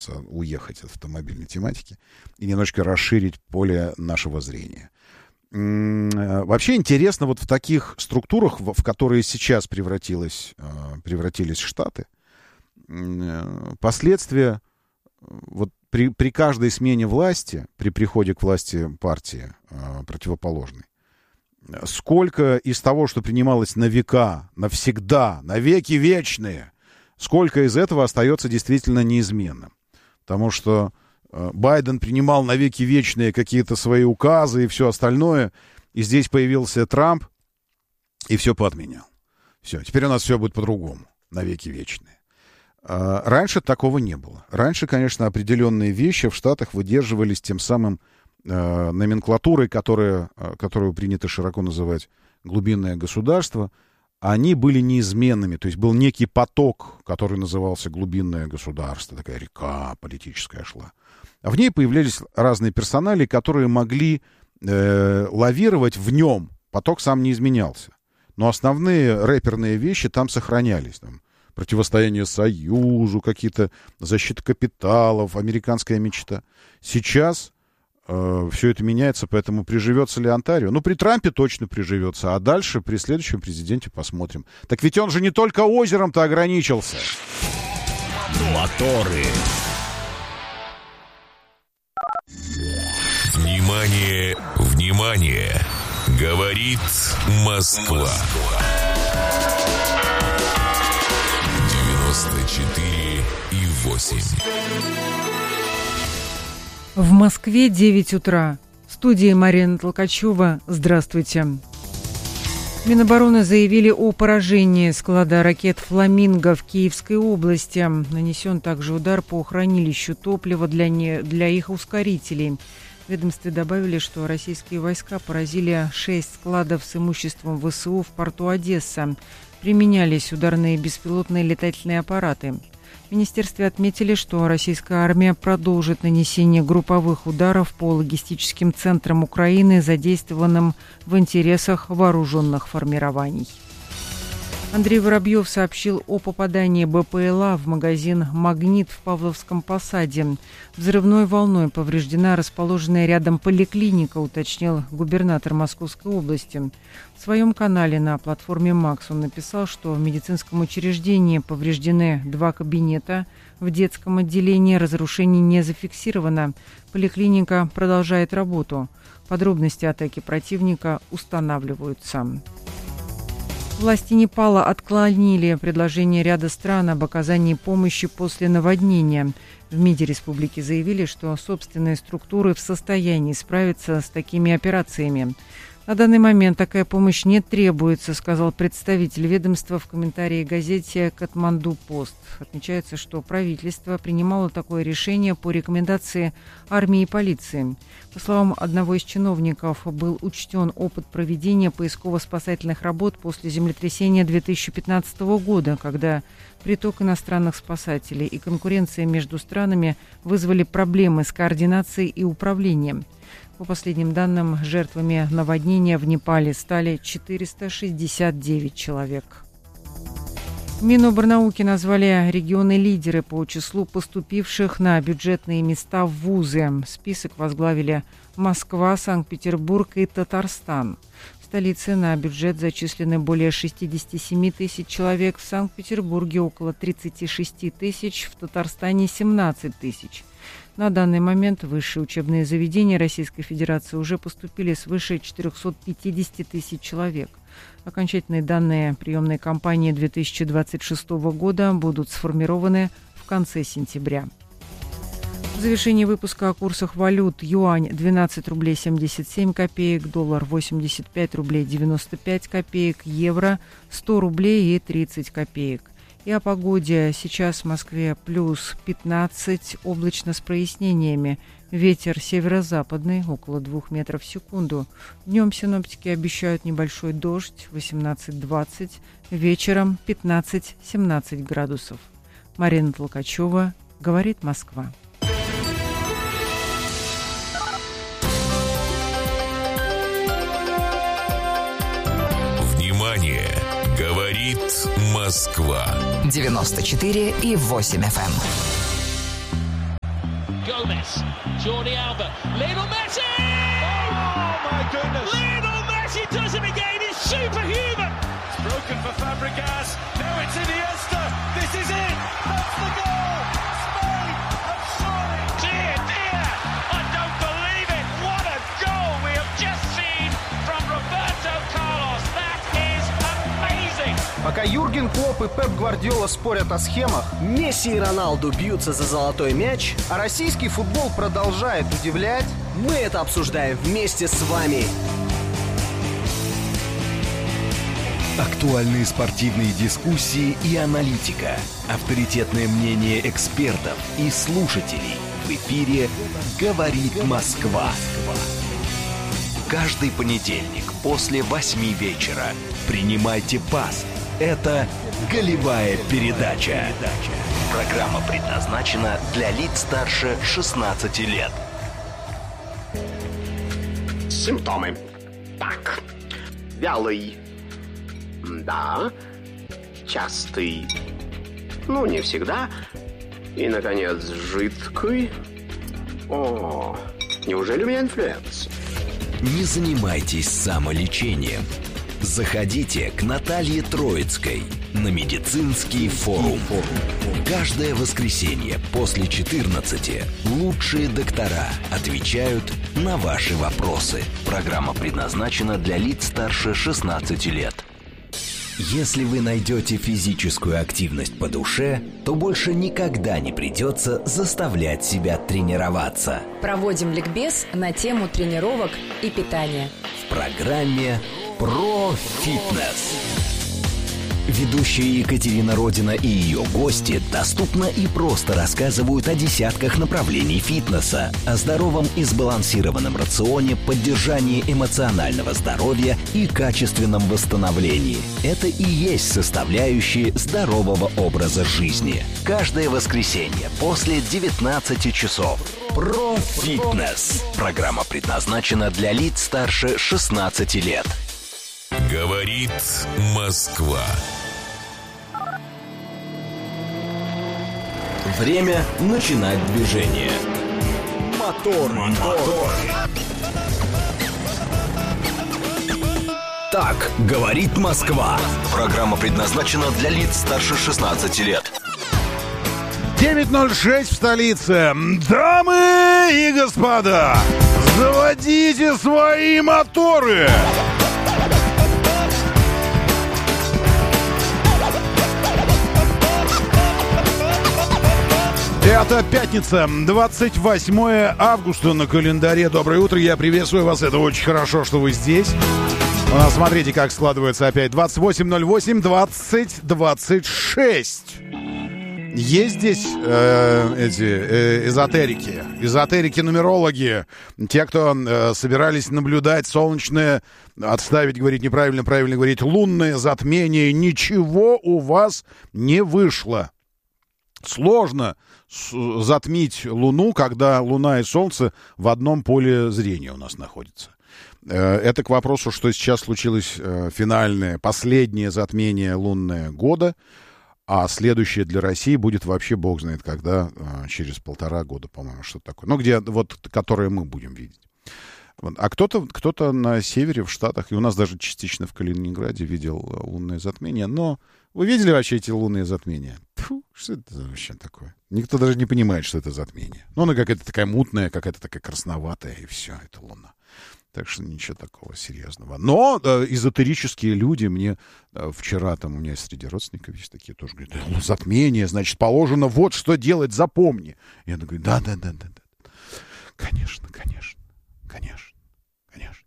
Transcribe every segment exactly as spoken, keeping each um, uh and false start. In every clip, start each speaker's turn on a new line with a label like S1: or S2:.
S1: уехать от автомобильной тематики и немножко расширить поле нашего зрения. Вообще интересно вот в таких структурах, в которые сейчас превратились, превратились Штаты, последствия вот при, при каждой смене власти, при приходе к власти партии противоположной, сколько из того, что принималось на века, навсегда, навеки вечные, сколько из этого остается действительно неизменным. Потому что Байден принимал навеки вечные какие-то свои указы и все остальное, и здесь появился Трамп и все поотменял. Все, теперь у нас все будет по-другому, навеки вечные. А раньше такого не было. Раньше, конечно, определенные вещи в Штатах выдерживались тем самым э, номенклатурой, которая, которую принято широко называть глубинное государство. Они были неизменными, то есть был некий поток, который назывался глубинное государство, такая река политическая шла. А в ней появлялись разные персонали, которые могли э, лавировать в нем. Поток сам не изменялся. Но основные рэперные вещи там сохранялись. Там, противостояние Союзу, какие-то защита капиталов, американская мечта. Сейчас э, все это меняется, поэтому приживется ли Онтарио? Ну, при Трампе точно приживется, а дальше при следующем президенте посмотрим. Так ведь он же не только озером-то ограничился.
S2: Моторы. Внимание, внимание! Говорит Москва. девяносто четыре и восемь.
S3: В Москве девять утра. В студии Марина Толкачева. Здравствуйте. Минобороны заявили о поражении склада ракет «Фламинго» в Киевской области. Нанесен также удар по хранилищу топлива для, не, для их ускорителей. В ведомстве добавили, что российские войска поразили шесть складов с имуществом ВСУ в порту Одесса. Применялись ударные беспилотные летательные аппараты. В министерстве отметили, что российская армия продолжит нанесение групповых ударов по логистическим центрам Украины, задействованным в интересах вооруженных формирований. Андрей Воробьев сообщил о попадании БПЛА в магазин «Магнит» в Павловском Посаде. Взрывной волной повреждена расположенная рядом поликлиника, уточнил губернатор Московской области. В своем канале на платформе «Макс» он написал, что в медицинском учреждении повреждены два кабинета. В детском отделении разрушений не зафиксировано. Поликлиника продолжает работу. Подробности атаки противника устанавливаются. Власти Непала отклонили предложение ряда стран об оказании помощи после наводнения. В МИДе республики заявили, что собственные структуры в состоянии справиться с такими операциями. На данный момент такая помощь не требуется, сказал представитель ведомства в комментарии газете «Катманду-Пост». Отмечается, что правительство принимало такое решение по рекомендации армии и полиции. По словам одного из чиновников, был учтен опыт проведения поисково-спасательных работ после землетрясения две тысячи пятнадцатого года, когда приток иностранных спасателей и конкуренция между странами вызвали проблемы с координацией и управлением. По последним данным, жертвами наводнения в Непале стали четыреста шестьдесят девять человек. Миноборнауки назвали регионы-лидеры по числу поступивших на бюджетные места в вузы. Список возглавили Москва, Санкт-Петербург и Татарстан. В столице на бюджет зачислены более шестьдесят семь тысяч человек, в Санкт-Петербурге около тридцать шесть тысяч, в Татарстане семнадцать тысяч. На данный момент в высшие учебные заведения Российской Федерации уже поступили свыше четыреста пятьдесят тысяч человек. Окончательные данные приемной кампании две тысячи двадцать шестого года будут сформированы в конце сентября. В завершении выпуска о курсах валют. Юань двенадцать рублей семьдесят семь копеек, доллар восемьдесят пять рублей девяносто пять копеек, евро сто рублей и тридцать копеек. И о погоде. Сейчас в Москве плюс пятнадцать, облачно с прояснениями. Ветер северо-западный, около двух метров в секунду. Днем синоптики обещают небольшой дождь, восемнадцать-двадцать. Вечером пятнадцать-семнадцать градусов. Марина Толкачева, говорит Москва.
S2: Внимание! Говорит Москва.
S4: девяносто четыре и восемь эф эм. Gomez, Jordi Alba, Lionel Messi! Oh my goodness! Lionel Messi does it again, it's superhuman! It's broken for Fabregas, now it's Iniesta, this is it! That's the goal! Spain have scored! Dear, dear, I don't believe it! What a goal we have just seen from Roberto Carlos! That is amazing!
S5: Пока Юрген Клопп и Пеп Гвардиола спорят о схемах,
S6: Месси и Роналду бьются за золотой мяч,
S5: а российский футбол продолжает удивлять,
S6: мы это обсуждаем вместе с вами.
S2: Актуальные спортивные дискуссии и аналитика. Авторитетное мнение экспертов и слушателей. В эфире «Говорит Москва». Каждый понедельник после восьми вечера принимайте пас. Это «Голевая передача». Программа предназначена для лиц старше шестнадцати лет.
S7: Симптомы. Так. Вялый. Да. Частый. Ну, не всегда. И, наконец, жидкий. О, неужели у меня инфлюенс?
S2: Не занимайтесь самолечением. Заходите к Наталье Троицкой на медицинский форум. Каждое воскресенье после четырнадцати лучшие доктора отвечают на ваши вопросы. Программа предназначена для лиц старше шестнадцати лет. Если вы найдете физическую активность по душе, то больше никогда не придется заставлять себя тренироваться.
S8: Проводим ликбез на тему тренировок и питания.
S2: В программе «Про фитнес». Ведущие Екатерина Родина и ее гости доступно и просто рассказывают о десятках направлений фитнеса, о здоровом и сбалансированном рационе, поддержании эмоционального здоровья и качественном восстановлении. Это и есть составляющие здорового образа жизни. Каждое воскресенье после девятнадцати часов. Про фитнес. Программа предназначена для лиц старше шестнадцати лет.
S9: Говорит Москва.
S2: Время начинать движение.
S6: Мотор, мотор.
S2: Так говорит Москва. Программа предназначена для лиц старше шестнадцати лет.
S1: девять ноль шесть в столице. Дамы и господа, заводите свои моторы. Это пятница, двадцать восьмое августа на календаре. Доброе утро, я приветствую вас. Это очень хорошо, что вы здесь. Смотрите, как складывается опять. двадцать восемь ноль восемь, двадцать двадцать шесть. Есть здесь э, эти э, эзотерики, эзотерики-нумерологи, те, кто э, собирались наблюдать солнечное, отставить, говорить неправильно, правильно говорить, лунное затмение. Ничего у вас не вышло. Сложно затмить Луну, когда Луна и Солнце в одном поле зрения у нас находятся. Это к вопросу, что сейчас случилось финальное, последнее затмение лунное года, а следующее для России будет вообще бог знает когда, через полтора года, по-моему, что-то такое. Ну, где вот, которое мы будем видеть. А кто-то, кто-то на севере, в Штатах, и у нас даже частично в Калининграде видел лунное затмение. Но вы видели вообще эти лунные затмения? Фу, что это вообще такое? Никто даже не понимает, что это затмение. Ну, она какая-то такая мутная, какая-то такая красноватая, и все, это луна. Так что ничего такого серьезного. Но э, эзотерические люди мне э, вчера, там у меня среди родственников есть такие, тоже говорят, ну, затмение, значит, положено вот что делать, запомни. Я говорю, да-да-да-да-да. Конечно, конечно, конечно. Конечно.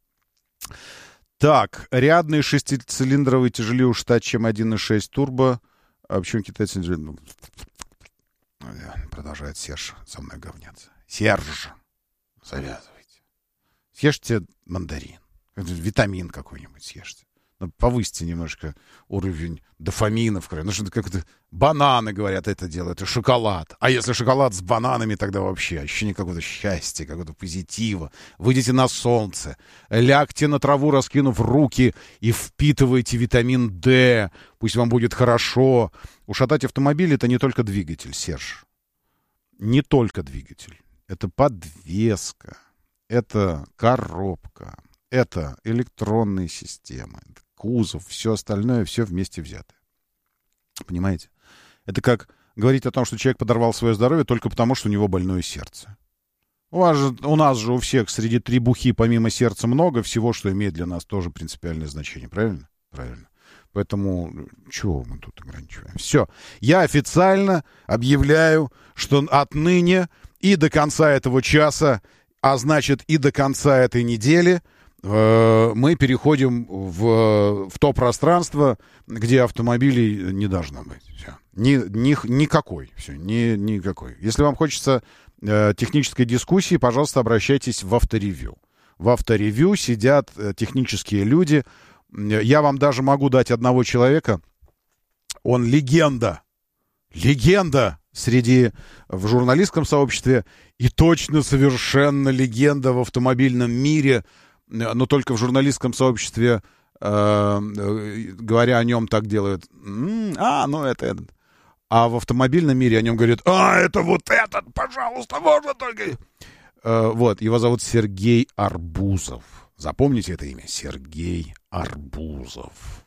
S1: Так, рядный шестицилиндровый тяжелее уж стать, чем один и шесть турбо. А почему китайцы... Ну, продолжает Серж со мной говняться. Серж, завязывайте. Съешьте мандарин. Витамин какой-нибудь съешьте. Ну, повысьте немножко уровень дофаминов. Ну, что-то как-то... Бананы, говорят, это делают, и шоколад. А если шоколад с бананами, тогда вообще ощущение какого-то счастья, какого-то позитива. Выйдите на солнце, лягте на траву, раскинув руки, и впитывайте витамин D. Пусть вам будет хорошо. Ушатать автомобиль — это не только двигатель, Серж. не только двигатель. Это подвеска, это коробка, это электронные системы, это кузов, все остальное, все вместе взятое. Понимаете? Это как говорить о том, что человек подорвал свое здоровье только потому, что у него больное сердце. У, вас же, у нас же у всех среди требухи помимо сердца много всего, что имеет для нас тоже принципиальное значение. Правильно? Правильно. Поэтому чего мы тут ограничиваем? Все. Я официально объявляю, что отныне и до конца этого часа, а значит и до конца этой недели, э, мы переходим в, в то пространство, где автомобилей не должно быть. Все. Ни, ни, никакой. Все. Ни, никакой. Если вам хочется э, технической дискуссии, пожалуйста, обращайтесь в авторевью. В авторевью сидят э, технические люди. Я вам даже могу дать одного человека. Он легенда. Легенда среди в журналистском сообществе и точно совершенно легенда в автомобильном мире, но только в журналистском сообществе, э, говоря о нем, так делают. А, ну это этот. А в автомобильном мире о нем говорят: а, это вот этот, пожалуйста, можно только... Э, вот, его зовут Сергей Арбузов. Запомните это имя. Сергей Арбузов.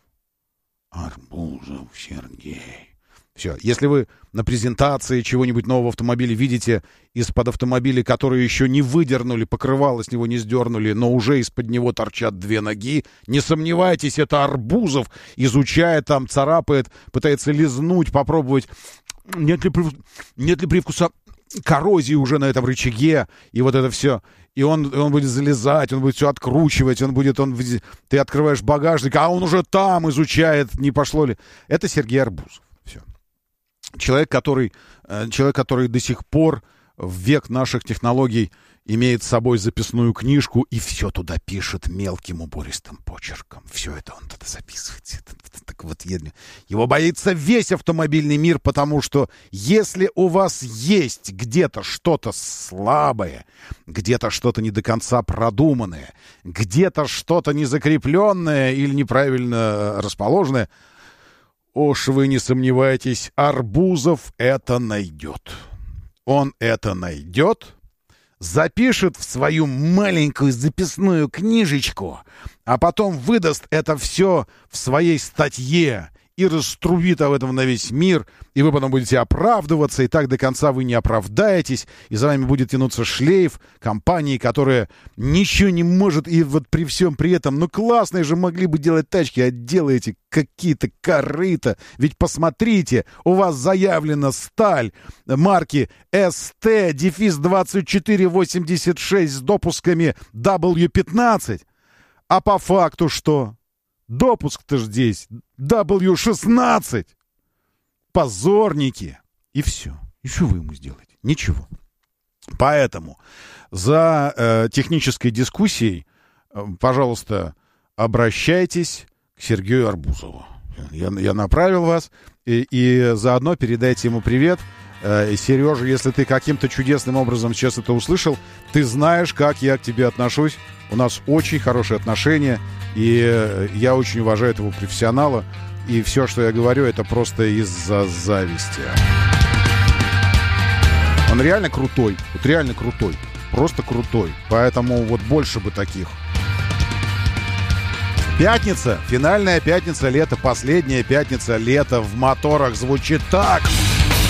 S1: Арбузов Сергей. Все. Если вы на презентации чего-нибудь нового автомобиля видите из-под автомобиля, которые еще не выдернули, покрывало с него не сдернули, но уже из-под него торчат две ноги, не сомневайтесь, это Арбузов, изучает там, царапает, пытается лизнуть, попробовать, нет ли, нет ли привкуса коррозии уже на этом рычаге, и вот это все. И он, он будет залезать, он будет все откручивать, он будет, он, ты открываешь багажник, а он уже там изучает, не пошло ли. Это Сергей Арбузов. Все. Человек, который, человек, который до сих пор в век наших технологий имеет с собой записную книжку и все туда пишет мелким убористым почерком. Все это он туда записывает. Так вот, его боится весь автомобильный мир, потому что если у вас есть где-то что-то слабое, где-то что-то не до конца продуманное, где-то что-то незакрепленное или неправильно расположенное, уж вы не сомневайтесь, Арбузов это найдет. Он это найдет, запишет в свою маленькую записную книжечку, а потом выдаст это все в своей статье и раструбит об этом на весь мир, и вы потом будете оправдываться, и так до конца вы не оправдаетесь, и за вами будет тянуться шлейф компании, которая ничего не может, и вот при всем при этом, ну классные же могли бы делать тачки, а делаете какие-то корыта. Ведь посмотрите, у вас заявлена сталь марки эс тэ двадцать четыре восемьдесят шесть с допусками дабл ю пятнадцать, а по факту что? Допуск-то ж здесь дабл ю шестнадцать. Позорники. И все. И что вы ему сделаете? Ничего. Поэтому за э, технической дискуссией, э, пожалуйста, обращайтесь к Сергею Арбузову. Я, я направил вас. И, и заодно передайте ему привет. Э, Сережа, если ты каким-то чудесным образом сейчас это услышал, ты знаешь, как я к тебе отношусь. У нас очень хорошие отношения, и я очень уважаю этого профессионала. И все, что я говорю, это просто из-за зависти. Он реально крутой. Вот реально крутой. Просто крутой. Поэтому вот больше бы таких. Пятница. Финальная пятница лета. Последняя пятница лета в моторах звучит так.